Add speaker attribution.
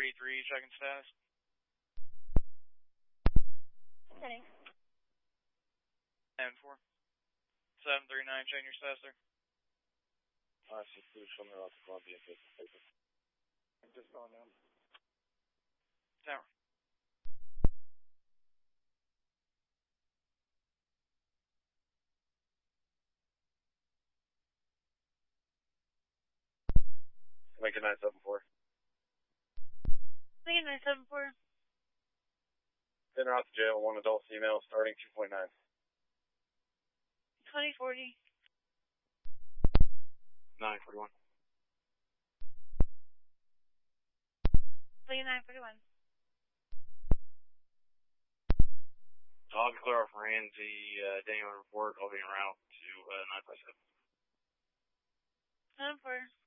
Speaker 1: 733, checking status.
Speaker 2: Setting.
Speaker 1: 10-4. 739, checking your status, sir.
Speaker 3: I see food coming out the Columbia paper. I'm just going down.
Speaker 1: Tower.
Speaker 3: Lincoln 974.
Speaker 2: Lincoln 974.
Speaker 3: In or out to jail, one adult female, starting 2.9.
Speaker 2: 2040.
Speaker 3: 941.
Speaker 2: Lincoln 941.
Speaker 3: I'll be clear off Ramsey, Daniel report. I'll be en route to 957.
Speaker 2: 10-4.